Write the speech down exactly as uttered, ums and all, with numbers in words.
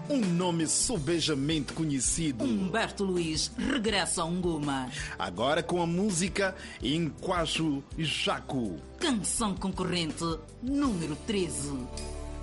Um nome sobejamente conhecido. Humberto Luiz regressa a Unguma. Agora com a música Enquajo Jaco. Canção concorrente número treze.